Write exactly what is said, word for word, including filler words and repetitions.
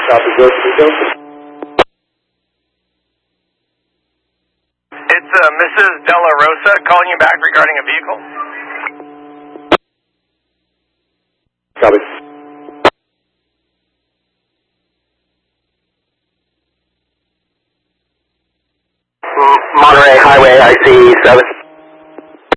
Copy, go to the It's uh, Missus Della Rosa calling you back regarding a vehicle. Copy. Monterey Highway, I C seven.